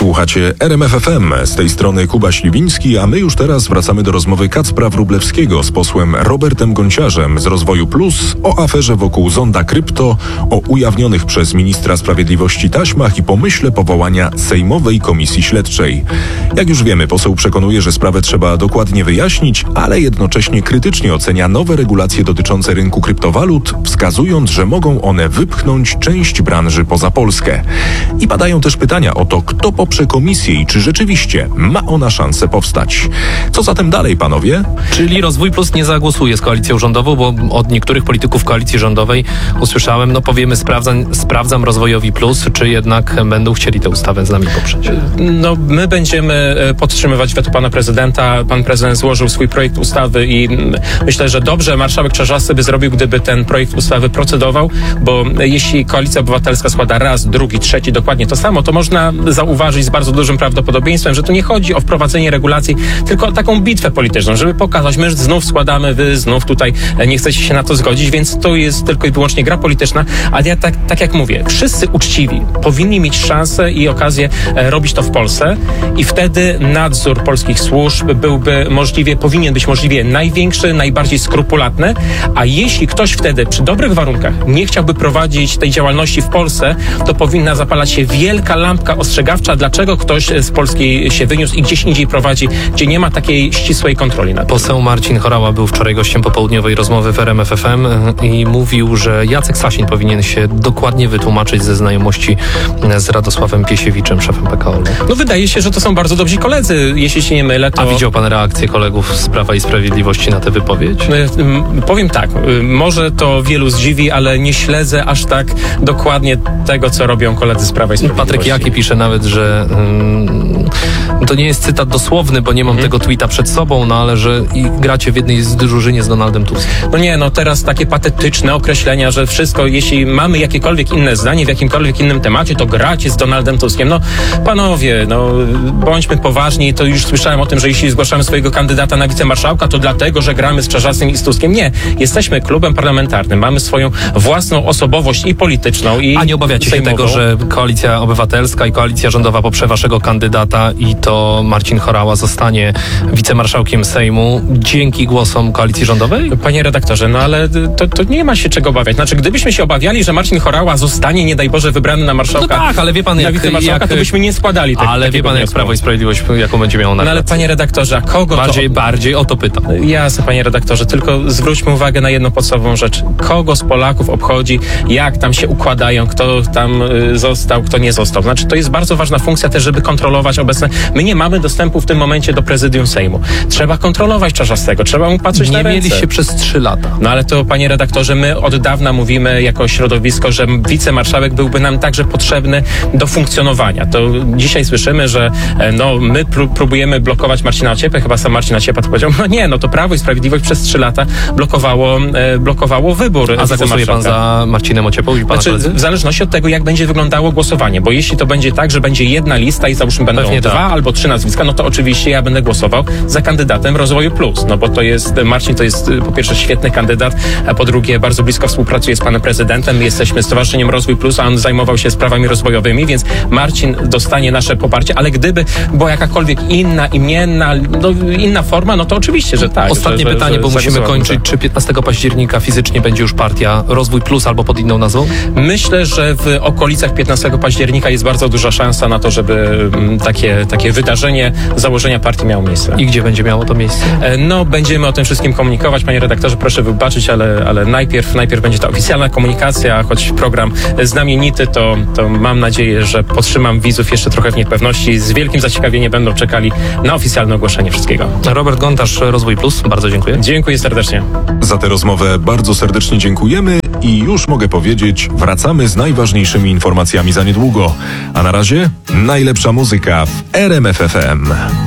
Słuchacie RMF FM, z tej strony Kuba Śliwiński, a my już teraz wracamy do rozmowy Kacpra Wróblewskiego z posłem Robertem Gonciarzem z Rozwoju Plus o aferze wokół Zonda Krypto, o ujawnionych przez ministra sprawiedliwości taśmach i pomyśle powołania Sejmowej Komisji Śledczej. Jak już wiemy, poseł przekonuje, że sprawę trzeba dokładnie wyjaśnić, ale jednocześnie krytycznie ocenia nowe regulacje dotyczące rynku kryptowalut, wskazując, że mogą one wypchnąć część branży poza Polskę. I padają też pytania o to, kto poprze komisję i czy rzeczywiście ma ona szansę powstać. Co zatem dalej, panowie? Czyli Rozwój Plus nie zagłosuje z koalicją rządową, bo od niektórych polityków koalicji rządowej usłyszałem, powiemy sprawdzam Rozwojowi Plus, czy jednak będą chcieli tę ustawę z nami poprzeć. My będziemy podtrzymywać weto pana prezydenta. Pan prezydent złożył swój projekt ustawy i myślę, że dobrze marszałek Czarzasty by zrobił, gdyby ten projekt ustawy procedował, bo jeśli Koalicja Obywatelska składa raz, drugi, trzeci dokładnie to samo, to można zauważyć z bardzo dużym prawdopodobieństwem, że tu nie chodzi o wprowadzenie regulacji, tylko o taką bitwę polityczną, żeby pokazać, my znów składamy, wy znów tutaj nie chcecie się na to zgodzić, więc to jest tylko i wyłącznie gra polityczna, ale ja tak jak mówię, wszyscy uczciwi powinni mieć szansę i okazję robić to w Polsce i wtedy nadzór polskich służb powinien być możliwie największy, najbardziej skrupulatny, a jeśli ktoś wtedy przy dobrych warunkach nie chciałby prowadzić tej działalności w Polsce, to powinna zapalać się wielka lampka ostrzegawcza, dlaczego ktoś z Polski się wyniósł i gdzieś indziej prowadzi, gdzie nie ma takiej ścisłej kontroli nad tym. Poseł Marcin Horała był wczoraj gościem popołudniowej rozmowy w RMF FM i mówił, że Jacek Sasin powinien się dokładnie wytłumaczyć ze znajomości z Radosławem Piesiewiczem, szefem PKO. Wydaje się, że to są bardzo dobrzy koledzy, jeśli się nie mylę. A widział pan reakcję kolegów z Prawa i Sprawiedliwości na tę wypowiedź? Powiem tak, może to wielu zdziwi, ale nie śledzę aż tak dokładnie tego, co robią koledzy z Prawa i Sprawiedliwości. Patryk Jaki pisze nawet, że to nie jest cytat dosłowny, bo nie mam tego tweeta przed sobą, ale że gracie w jednej z drużynie z Donaldem Tuskiem. Teraz takie patetyczne określenia, że wszystko, jeśli mamy jakiekolwiek inne zdanie w jakimkolwiek innym temacie, to gracie z Donaldem Tuskiem. Panowie, bądźmy poważni, to już słyszałem o tym, że jeśli zgłaszamy swojego kandydata na wicemarszałka, to dlatego, że gramy z Czarzastym i z Tuskiem. Nie, jesteśmy klubem parlamentarnym, mamy swoją własną osobowość i polityczną, i A nie obawiacie sejmową. się tego, że Koalicja Obywatelska i Koalicja Rządowa poprze waszego kandydata i to Marcin Horała zostanie wicemarszałkiem Sejmu dzięki głosom Koalicji Rządowej? Panie redaktorze, ale to nie ma się czego obawiać. Gdybyśmy się obawiali, że Marcin Horała zostanie, nie daj Boże, wybrany na marszałka, tak, ale wie pan, na wicemarszałka, to byśmy nie składali tego. Ale wie pan, jak Prawo i Sprawiedliwość, jaką będzie miało narrację? Ale panie redaktorze, a kogo Bardziej o to pytam. Jasne, panie redaktorze, tylko zwróćmy uwagę na jedną podstawową rzecz. Kogo z Polaków obchodzi, jak tam się układają, kto tam został, kto nie został. To jest bardzo ważna funkcja też, żeby kontrolować obecne. My nie mamy dostępu w tym momencie do prezydium Sejmu. Trzeba kontrolować Czarzastego, trzeba mu patrzeć na ręce. Nie mieliście przez 3 lata. Ale to, panie redaktorze, my od dawna mówimy jako środowisko, że wicemarszałek byłby nam także potrzebny do funkcjonowania. To dzisiaj słyszymy, że my próbujemy blokować Marcina Ociepę, chyba sam Marcin Ociepa to powiedział, to Prawo i Sprawiedliwość przez 3 lata blokowało wybór. A zagłosuje pan za Marcinem Ociepą i pana w zależności od tego, jak będzie wyglądało głosowanie, bo jeśli to będzie tak, że będzie jedna lista i załóżmy będą pewnie 2 albo 3 nazwiska, to oczywiście ja będę głosował za kandydatem Rozwoju Plus, bo Marcin to jest po pierwsze świetny kandydat, a po drugie bardzo blisko współpracuje z panem prezydentem. My jesteśmy Stowarzyszeniem Rozwój Plus, a on zajmował się sprawami rozwojowymi, więc Marcin dostanie nasze poparcie, ale gdyby była jakakolwiek inna forma, to oczywiście, że tak. Ostatnie pytanie, bo musimy kończyć. Czy 15 października fizycznie będzie już partia Rozwój Plus albo pod inną nazwą? Myślę, że w okolicach 15 października jest bardzo duża szansa na to, żeby takie wydarzenie założenia partii miało miejsce. I gdzie będzie miało to miejsce? Będziemy o tym wszystkim komunikować. Panie redaktorze, proszę wybaczyć, ale najpierw będzie ta oficjalna komunikacja, choć program znamienity, to mam nadzieję, że podtrzymam widzów jeszcze trochę w niepewności. Z wielkim zaciekawieniem będą czekali na oficjalne ogłoszenie wszystkiego. Robert Gontarz, Rozwój Plus, bardzo dziękuję. Dziękuję serdecznie. Za tę rozmowę bardzo serdecznie dziękujemy i już mogę powiedzieć, wracamy z najważniejszymi informacjami za niedługo. A na razie najlepsza muzyka w RMF FM.